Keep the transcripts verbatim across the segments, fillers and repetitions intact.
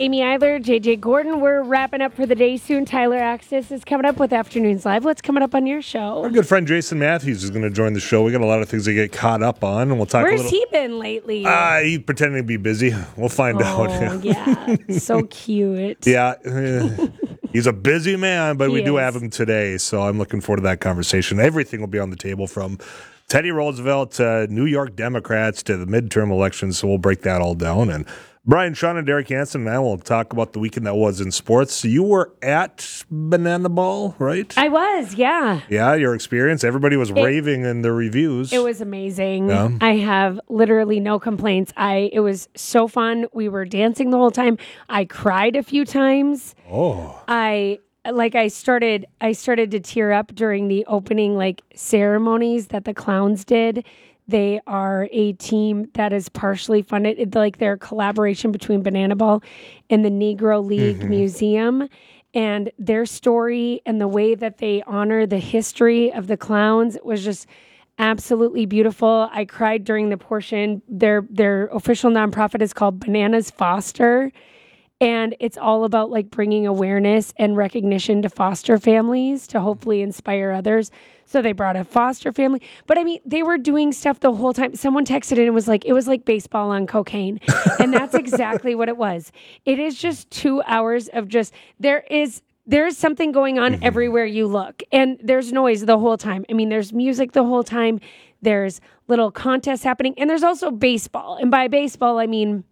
Amy Eiler, J J Gordon. We're wrapping up for the day soon. Tyler Axis is coming up with Afternoons Live. What's coming up on your show? Our good friend Jason Matthews is going to join the show. We got a lot of things to get caught up on, and we'll talk Where's a little... he been lately? Uh, he's pretending to be busy. We'll find oh, out. yeah. So cute. Yeah. Uh, he's a busy man, but He we do is. have him today, so I'm looking forward to that conversation. Everything will be on the table from Teddy Roosevelt to New York Democrats to the midterm elections, so we'll break that all down. And Brian, Sean, and Derek Hansen, man, we'll talk about the weekend that was in sports. You were at Banana Ball, right? I was, yeah. Yeah, your experience. Everybody was It- raving in the reviews. It was amazing. Yeah. I have literally no complaints. I it was so fun. We were dancing the whole time. I cried a few times. Oh. I like I started I started to tear up during the opening like ceremonies that the clowns did. They are a team that is partially funded, it- like their collaboration between Banana Ball and the Negro League Mm-hmm. Museum. And their story and the way that they honor the history of the clowns was just absolutely beautiful. I cried during the portion. Their their official nonprofit is called Bananas Foster. And it's all about like bringing awareness and recognition to foster families to hopefully inspire others. So they brought a foster family. But I mean, they were doing stuff the whole time. Someone texted in and was like, it was like baseball on cocaine. And that's exactly what it was. It is just two hours of just, there is, there's something going on Mm-hmm. everywhere you look. And there's noise the whole time. I mean, there's music the whole time. There's little contests happening. And there's also baseball. And by baseball, I mean,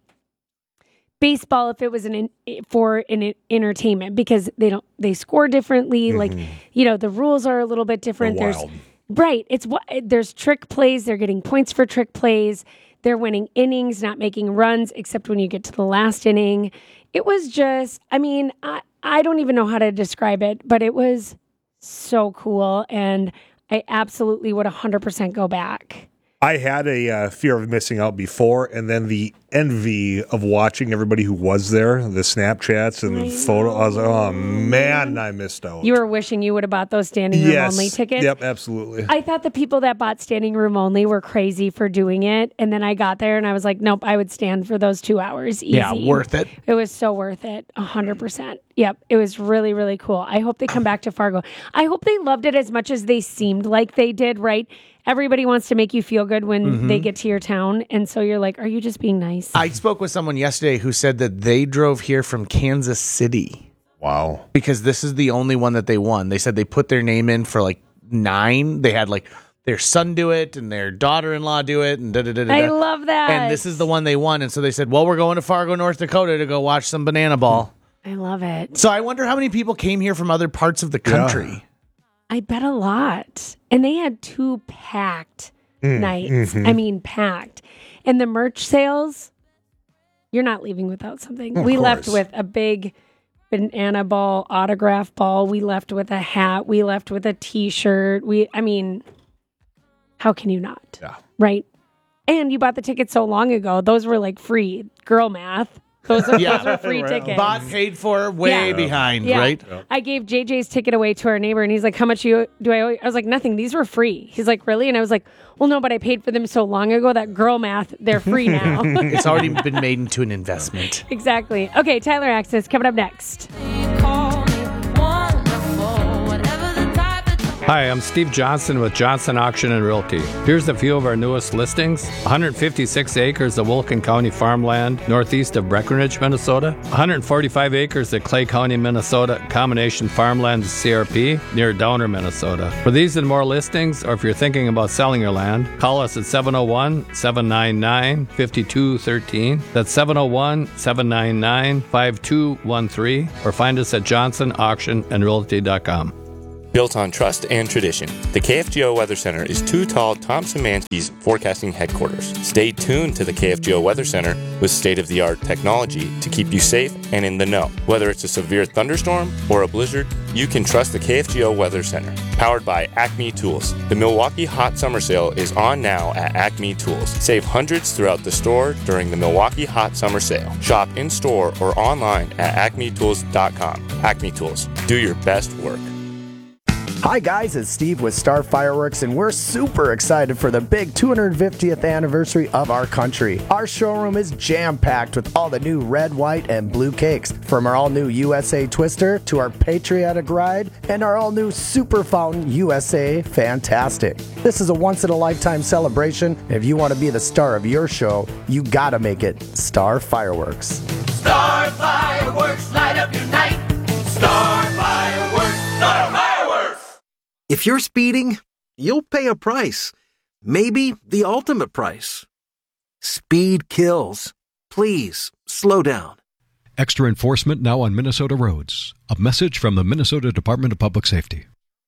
baseball if it was an in, for an entertainment because they don't they score differently. Mm-hmm. Like, you know, the rules are a little bit different. They're There's wild. right. It's what there's trick plays. They're getting points for trick plays. They're winning innings, not making runs, except when you get to the last inning. It was just, I mean, I, I don't even know how to describe it, but it was so cool. And I absolutely would one hundred percent go back. I had a uh, fear of missing out before, and then the envy of watching everybody who was there, the Snapchats and I photos. I was like, oh, man, I missed out. You were wishing you would have bought those standing room yes. only tickets? Yep, absolutely. I thought the people that bought standing room only were crazy for doing it. And then I got there and I was like, nope, I would stand for those two hours easy. Yeah, worth it. It was so worth it. one hundred percent. Yep. It was really, really cool. I hope they come back to Fargo. I hope they loved it as much as they seemed like they did, right? Everybody wants to make you feel good when Mm-hmm. they get to your town. And so you're like, are you just being nice? I spoke with someone yesterday who said that they drove here from Kansas City Wow. because this is the only one that they won. They said they put their name in for like nine. They had like their son do it and their daughter-in-law do it and da da da da. I love that. And this is the one they won. And so they said, well, we're going to Fargo, North Dakota to go watch some Banana Ball. I love it. So I wonder how many people came here from other parts of the country. Yeah. I bet a lot. And they had two packed Mm, nights. mm-hmm. I mean, packed. And the merch sales, you're not leaving without something. Of we left course. with a big Banana Ball autograph ball. We left with a hat. We left with a t-shirt. We, I mean, how can you not? Yeah. Right? And you bought the tickets so long ago. Those were like free. Girl math. Those are, Yeah. those are free Right. tickets. Bought, paid for, way Yeah. behind, Yeah. right? I gave J J's ticket away to our neighbor, and he's like, how much you do I owe you? I was like, nothing. These were free. He's like, really? And I was like, well, no, but I paid for them so long ago that girl math, they're free now. It's already been made into an investment. Exactly. Okay, Tyler Axis coming up next. Hi, I'm Steve Johnson with Johnson Auction and Realty. Here's a few of our newest listings. one hundred fifty-six acres of Wilkin County farmland northeast of Breckenridge, Minnesota. one hundred forty-five acres of Clay County, Minnesota, combination farmland C R P near Downer, Minnesota. For these and more listings, or if you're thinking about selling your land, call us at seven oh one, seven nine nine, five two one three. That's seven oh one, seven nine nine, five two one three, or find us at johnson auction and realty dot com. Built on trust and tradition, the K F G O Weather Center is too tall Thompson Mansky's forecasting headquarters. Stay tuned to the K F G O Weather Center with state-of-the-art technology to keep you safe and in the know. Whether it's a severe thunderstorm or a blizzard, you can trust the K F G O Weather Center. Powered by Acme Tools. The Milwaukee Hot Summer Sale is on now at Acme Tools. Save hundreds throughout the store during the Milwaukee Hot Summer Sale. Shop in-store or online at acme tools dot com. Acme Tools. Do your best work. Hi guys, it's Steve with Star Fireworks, and we're super excited for the big two hundred fiftieth anniversary of our country. Our showroom is jam-packed with all the new red, white, and blue cakes, from our all-new U S A Twister to our Patriotic Ride and our all-new Super Fountain U S A Fantastic. This is a once-in-a-lifetime celebration. If you want to be the star of your show, you gotta make it Star Fireworks. Star Fireworks, light up your night. Star Fireworks, Star Fireworks. If you're speeding, you'll pay a price. Maybe the ultimate price. Speed kills. Please, slow down. Extra enforcement now on Minnesota roads. A message from the Minnesota Department of Public Safety.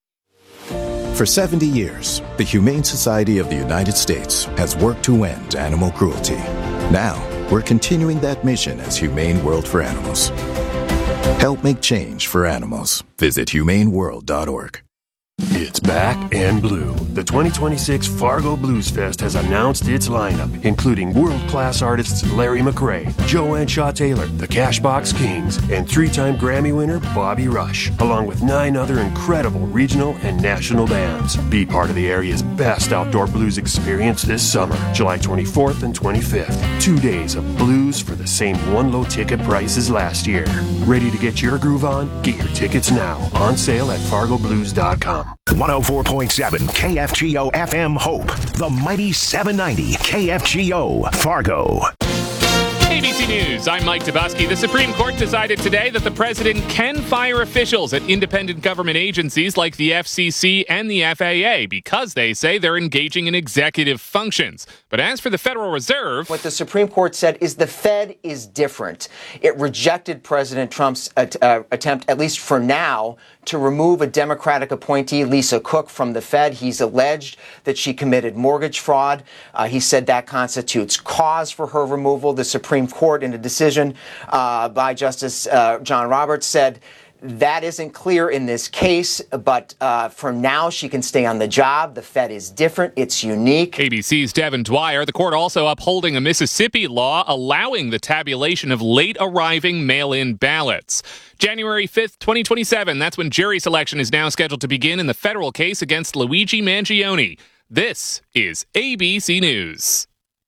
For seventy years, the Humane Society of the United States has worked to end animal cruelty. Now, we're continuing that mission as Humane World for Animals. Help make change for animals. Visit humane world dot org. It's back and blue. The twenty twenty-six Fargo Blues Fest has announced its lineup, including world-class artists Larry McRae, Joanne Shaw-Taylor, the Cashbox Kings, and three-time Grammy winner Bobby Rush, along with nine other incredible regional and national bands. Be part of the area's best outdoor blues experience this summer, July twenty-fourth and twenty-fifth. Two days of blues for the same one-low ticket price as last year. Ready to get your groove on? Get your tickets now. On sale at fargo blues dot com. one oh four point seven K F G O F M Hope, the mighty seven ninety K F G O Fargo. A B C News, I'm Mike Dubusky. The Supreme Court decided today that the president can fire officials at independent government agencies like the F C C and the F A A because they say they're engaging in executive functions. But as for the Federal Reserve... What the Supreme Court said is the Fed is different. It rejected President Trump's at, uh, attempt, at least for now, to remove a Democratic appointee, Lisa Cook, from the Fed. He's alleged that she committed mortgage fraud. Uh, he said that constitutes cause for her removal. The Supreme Court, in a decision uh, by Justice uh, John Roberts, said that isn't clear in this case, but uh, for now she can stay on the job. The Fed is different. It's unique. A B C's Devin Dwyer. The court also upholding a Mississippi law allowing the tabulation of late-arriving mail-in ballots. January fifth, twenty twenty-seven, that's when jury selection is now scheduled to begin in the federal case against Luigi Mangione. This is A B C News.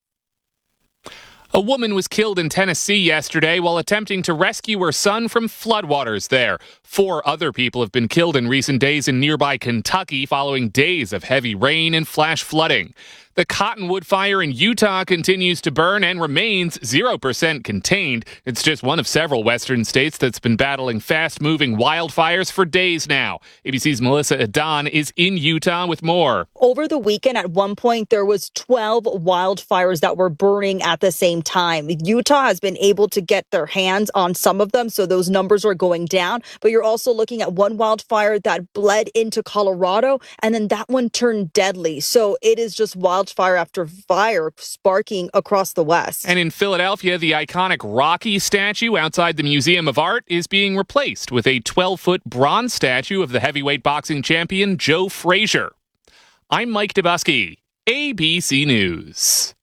A woman was killed in Tennessee yesterday while attempting to rescue her son from floodwaters there. Four other people have been killed in recent days in nearby Kentucky following days of heavy rain and flash flooding. The Cottonwood fire in Utah continues to burn and remains zero percent contained. It's just one of several western states that's been battling fast-moving wildfires for days now. A B C's Melissa Adon is in Utah with more. Over the weekend, at one point, there was twelve wildfires that were burning at the same time. Utah has been able to get their hands on some of them, so those numbers are going down. But you're also looking at one wildfire that bled into Colorado, and then that one turned deadly. So it is just wild. Fire after fire sparking across the West. And in Philadelphia, the iconic Rocky statue outside the Museum of Art is being replaced with a twelve-foot bronze statue of the heavyweight boxing champion Joe Frazier. I'm Mike Dubusky, A B C News.